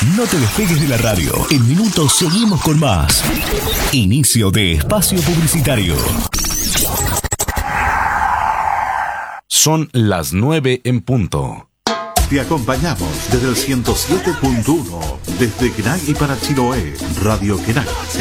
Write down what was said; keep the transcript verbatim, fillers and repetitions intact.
No te despegues de la radio. En minutos seguimos con más. Inicio de espacio publicitario. Son las nueve en punto. Te acompañamos desde el ciento siete punto uno, desde Kenai y para Chiloé, Radio Kenai.